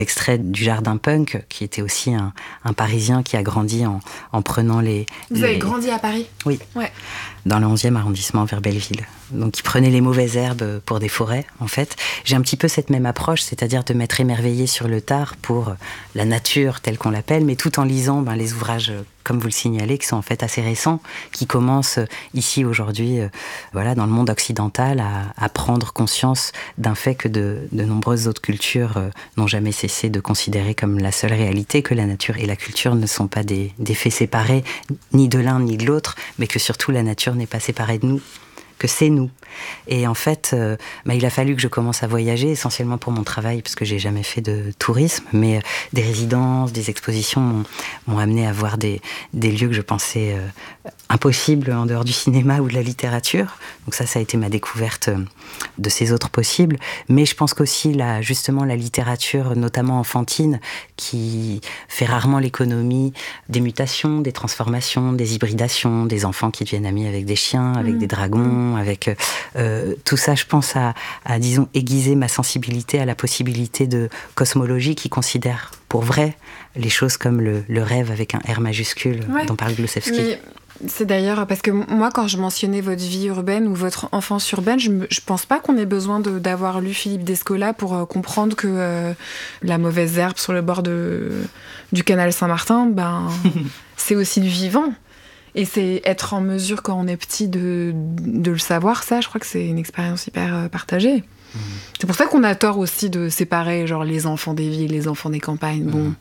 extrait du Jardin Punk, qui était aussi un Parisien qui a grandi en prenant les... Vous avez grandi à Paris ? Oui, ouais. Dans le 11e arrondissement, vers Belleville. Donc, il prenait les mauvaises herbes pour des forêts, en fait. J'ai un petit peu cette même approche, c'est-à-dire de m'être émerveillée sur le tard pour la nature telle qu'on l'appelle, mais tout en lisant les ouvrages, comme vous le signalez, qui sont en fait assez récents, qui commencent ici, aujourd'hui, dans le monde occidental, à prendre conscience d'un fait que de nombreuses autres cultures n'ont jamais cessé de considérer comme la seule réalité, que la nature et la culture ne sont pas des faits séparés, ni de l'un ni de l'autre, mais que surtout la nature n'est pas séparée de nous, que c'est nous. Et en fait, il a fallu que je commence à voyager, essentiellement pour mon travail, parce que j'ai jamais fait de tourisme, mais des résidences, des expositions m'ont amené à voir des lieux que je pensais impossibles en dehors du cinéma ou de la littérature. Donc ça a été ma découverte de ces autres possibles. Mais je pense qu'aussi, justement, la littérature, notamment enfantine, qui fait rarement l'économie des mutations, des transformations, des hybridations, des enfants qui deviennent amis avec des chiens, avec des dragons, avec... tout ça, je pense, à, disons, aiguiser ma sensibilité à la possibilité de cosmologie qui considère pour vrai les choses comme le rêve avec un R majuscule, dont parle Glosevsky. Mais c'est d'ailleurs parce que moi, quand je mentionnais votre vie urbaine ou votre enfance urbaine, je pense pas qu'on ait besoin d'avoir lu Philippe Descola pour comprendre que la mauvaise herbe sur le bord du canal Saint-Martin, c'est aussi du vivant. Et c'est être en mesure, quand on est petit, de le savoir, ça, je crois que c'est une expérience hyper partagée. C'est pour ça qu'on a tort aussi de séparer les enfants des villes, les enfants des campagnes. Bon.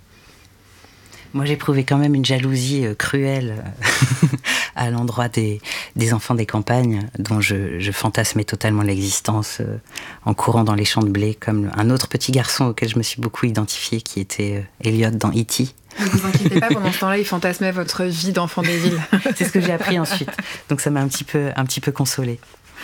Moi, j'éprouvais quand même une jalousie cruelle à l'endroit des enfants des campagnes, dont je fantasmais totalement l'existence en courant dans les champs de blé, comme un autre petit garçon auquel je me suis beaucoup identifiée, qui était Elliot dans E.T. Ne vous inquiétez pas, pendant ce temps-là, il fantasmait votre vie d'enfant des villes. C'est ce que j'ai appris ensuite. Donc ça m'a un petit peu consolée.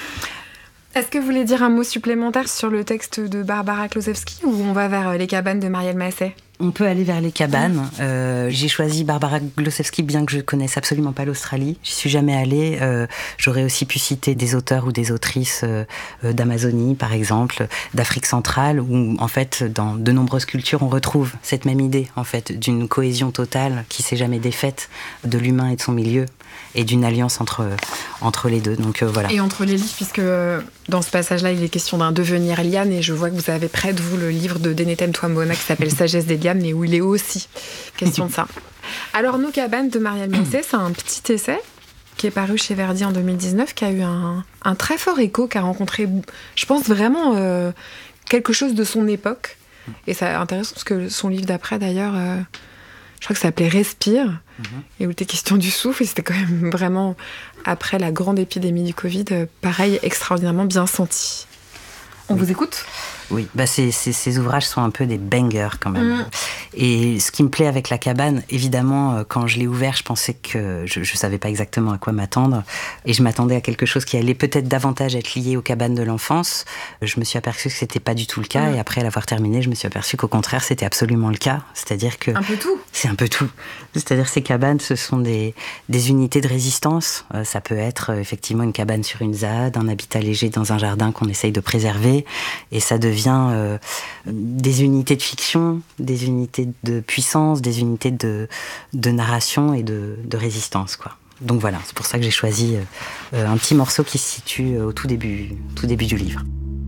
Est-ce que vous voulez dire un mot supplémentaire sur le texte de Barbara Klosewski ou on va vers Les cabanes de Marielle Massey ? On peut aller vers Les cabanes. J'ai choisi Barbara Klosewski, bien que je connaisse absolument pas l'Australie. J'y suis jamais allée. J'aurais aussi pu citer des auteurs ou des autrices d'Amazonie, par exemple, d'Afrique centrale, où en fait, dans de nombreuses cultures, on retrouve cette même idée, en fait, d'une cohésion totale qui s'est jamais défaite de l'humain et de son milieu, et d'une alliance entre les deux. Donc voilà. Et entre les livres, puisque dans ce passage-là, il est question d'un devenir liane, et je vois que vous avez près de vous le livre de Denetem Twambona qui s'appelle Sagesse des lianes, et où il est aussi question de ça. Alors, Nos cabanes de Marielle Massey, c'est un petit essai qui est paru chez Verdi en 2019, qui a eu un très fort écho, qui a rencontré, je pense, vraiment quelque chose de son époque. Et c'est intéressant parce que son livre d'après, d'ailleurs, je crois que ça s'appelait Respire, et où il était question du souffle, et c'était quand même vraiment, après la grande épidémie du Covid, pareil, extraordinairement bien senti. On vous écoute ? Oui, ces ouvrages sont un peu des bangers quand même. Et ce qui me plaît avec La cabane, évidemment, quand je l'ai ouvert, je pensais que je savais pas exactement à quoi m'attendre. Et je m'attendais à quelque chose qui allait peut-être davantage être lié aux cabanes de l'enfance. Je me suis aperçue que c'était pas du tout le cas. Et après l'avoir terminé, je me suis aperçue qu'au contraire, c'était absolument le cas. C'est-à-dire que... Un peu tout. C'est un peu tout. C'est-à-dire ces cabanes, ce sont des unités de résistance. Ça peut être effectivement une cabane sur une ZAD, un habitat léger dans un jardin qu'on essaye de préserver. Et ça devient des unités de fiction, des unités de puissance, des unités de narration et de résistance, quoi. Donc voilà, c'est pour ça que j'ai choisi un petit morceau qui se situe au tout début du livre.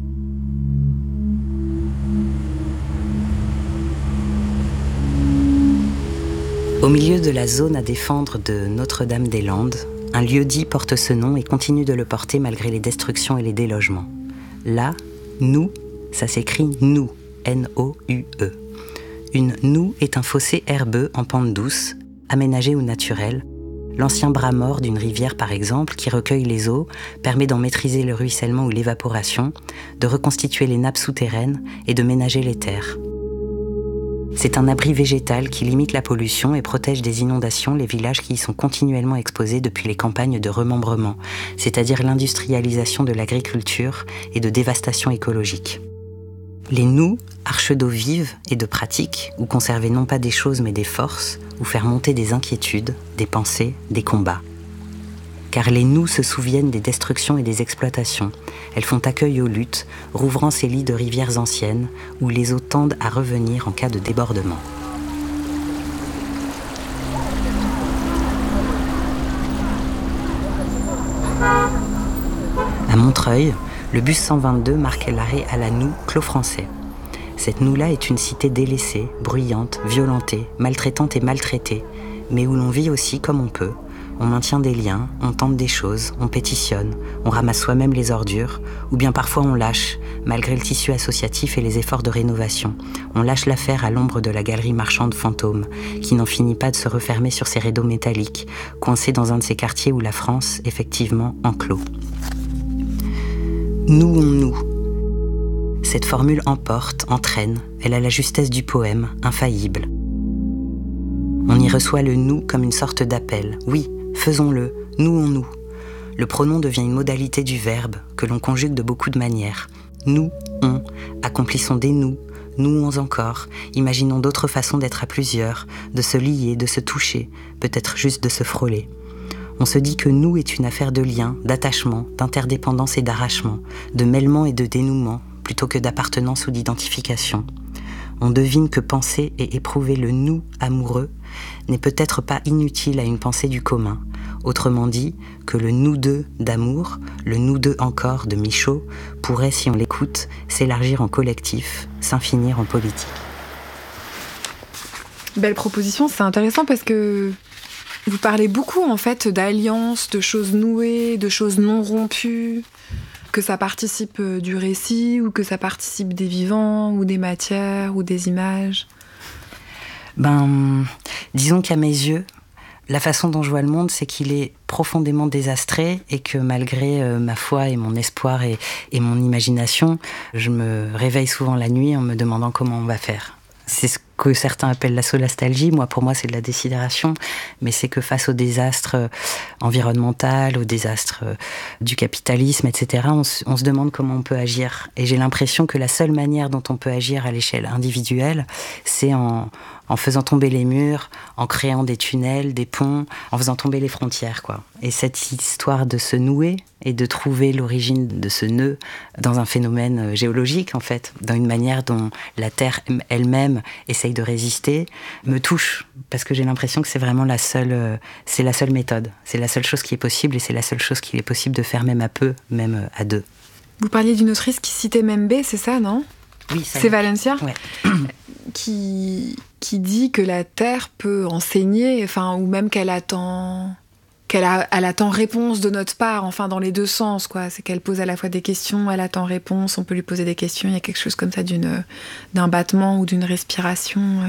Au milieu de la zone à défendre de Notre-Dame-des-Landes, un lieu-dit porte ce nom et continue de le porter malgré les destructions et les délogements. Là, nous, ça s'écrit nous, N-O-U-E. Une noue est un fossé herbeux en pente douce, aménagé ou naturel. L'ancien bras mort d'une rivière, par exemple, qui recueille les eaux, permet d'en maîtriser le ruissellement ou l'évaporation, de reconstituer les nappes souterraines et de ménager les terres. C'est un abri végétal qui limite la pollution et protège des inondations les villages qui y sont continuellement exposés depuis les campagnes de remembrement, c'est-à-dire l'industrialisation de l'agriculture et de dévastation écologique. Les noues, arches d'eau vives et de pratique, où conserver non pas des choses mais des forces, où faire monter des inquiétudes, des pensées, des combats. car les nous se souviennent des destructions et des exploitations. Elles font accueil aux luttes, rouvrant ces lits de rivières anciennes, où les eaux tendent à revenir en cas de débordement. À Montreuil, le bus 122 marque l'arrêt à la Noue, Clos Français. Cette Noue-là est une cité délaissée, bruyante, violentée, maltraitante et maltraitée, mais où l'on vit aussi comme on peut. On maintient des liens, on tente des choses, on pétitionne, on ramasse soi-même les ordures, ou bien parfois on lâche, malgré le tissu associatif et les efforts de rénovation. On lâche l'affaire à l'ombre de la galerie marchande fantôme, qui n'en finit pas de se refermer sur ses rideaux métalliques, coincée dans un de ces quartiers où la France, effectivement, enclos. Nous on nous. Cette formule emporte, entraîne, elle a la justesse du poème, infaillible. On y reçoit le nous comme une sorte d'appel. Oui, faisons-le, nous on nous. Le pronom devient une modalité du verbe que l'on conjugue de beaucoup de manières. Nous, on, accomplissons des nous encore, imaginons d'autres façons d'être à plusieurs, de se lier, de se toucher, peut-être juste de se frôler. On se dit que nous est une affaire de lien, d'attachement, d'interdépendance et d'arrachement, de mêlement et de dénouement, plutôt que d'appartenance ou d'identification. On devine que penser et éprouver le nous amoureux n'est peut-être pas inutile à une pensée du commun. Autrement dit, que le nous deux d'amour, le nous deux encore de Michaud, pourrait, si on l'écoute, s'élargir en collectif, s'infinir en politique. Belle proposition, c'est intéressant parce que vous parlez beaucoup en fait d'alliances, de choses nouées, de choses non rompues, que ça participe du récit ou que ça participe des vivants ou des matières ou des images. Disons qu'à mes yeux, la façon dont je vois le monde, c'est qu'il est profondément désastré et que malgré ma foi et mon espoir et mon imagination, je me réveille souvent la nuit en me demandant comment on va faire. C'est ce que certains appellent la solastalgie. Pour moi, c'est de la désidération. Mais c'est que face au désastre environnemental, au désastre du capitalisme, etc., on se demande comment on peut agir. Et j'ai l'impression que la seule manière dont on peut agir à l'échelle individuelle, c'est en faisant tomber les murs, en créant des tunnels, des ponts, en faisant tomber les frontières, quoi. Et cette histoire de se nouer et de trouver l'origine de ce nœud dans un phénomène géologique, en fait, dans une manière dont la Terre elle-même essaye de résister, me touche. Parce que j'ai l'impression que c'est vraiment c'est la seule méthode. C'est la seule chose qui est possible et c'est la seule chose qu'il est possible de faire même à peu, même à deux. Vous parliez d'une autrice qui citait Membe, c'est ça, non ? Oui, ça. C'est Valencia ? Ouais. Qui dit que la Terre peut enseigner, ou même qu'elle attend réponse de notre part, dans les deux sens, quoi. C'est qu'elle pose à la fois des questions, elle attend réponse, on peut lui poser des questions, il y a quelque chose comme ça d'un battement ou d'une respiration.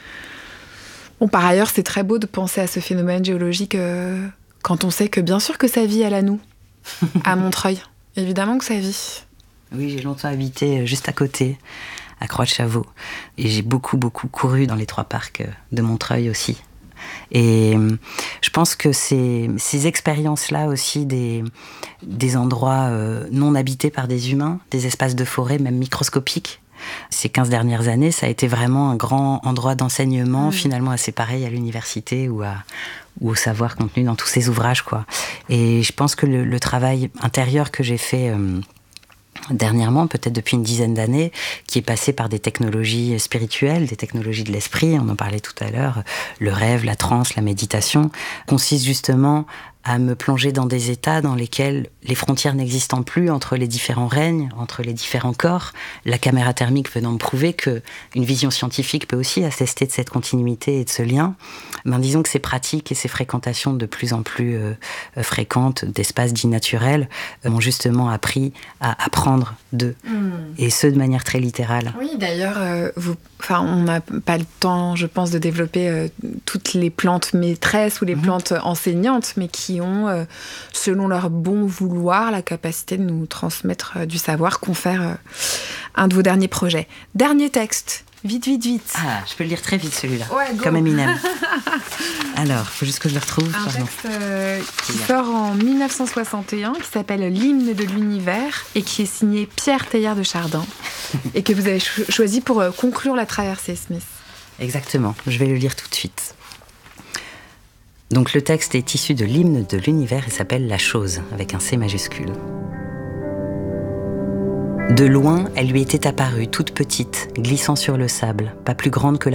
Par ailleurs, c'est très beau de penser à ce phénomène géologique quand on sait que bien sûr que ça vit à la Noue, à Montreuil. Évidemment que ça vit. Oui, j'ai longtemps habité juste à côté, à Croix-de-Chavaux. Et j'ai beaucoup, beaucoup couru dans les 3 parcs de Montreuil aussi. Et je pense que ces expériences-là aussi, des endroits non habités par des humains, des espaces de forêt même microscopiques, ces 15 dernières années, ça a été vraiment un grand endroit d'enseignement, finalement assez pareil à l'université ou au savoir contenu dans tous ces ouvrages, quoi. Et je pense que le travail intérieur que j'ai fait dernièrement, peut-être depuis une dizaine d'années, qui est passé par des technologies spirituelles, des technologies de l'esprit, on en parlait tout à l'heure, le rêve, la transe, la méditation, consiste justement à me plonger dans des états dans lesquels les frontières n'existant plus entre les différents règnes, entre les différents corps, la caméra thermique venant me prouver qu'une vision scientifique peut aussi attester de cette continuité et de ce lien. Disons que ces pratiques et ces fréquentations de plus en plus fréquentes d'espaces dits naturels m'ont justement appris à apprendre d'eux, et ce de manière très littérale. Oui, d'ailleurs, on n'a pas le temps, je pense, de développer toutes les plantes maîtresses ou les plantes enseignantes, mais qui ont, selon leur bon vouloir, la capacité de nous transmettre du savoir, confère un de vos derniers projets. Dernier texte, vite. Ah, je peux le lire très vite celui-là, ouais, comme Eminem. Alors, il faut juste que je le retrouve. Un texte qui sort en 1961, qui s'appelle L'hymne de l'univers et qui est signé Pierre Teilhard de Chardin et que vous avez choisi pour conclure la traversée, Smith. Exactement, je vais le lire tout de suite. Donc le texte est issu de l'hymne de l'univers et s'appelle La Chose, avec un C majuscule. De loin, elle lui était apparue toute petite, glissant sur le sable, pas plus grande que la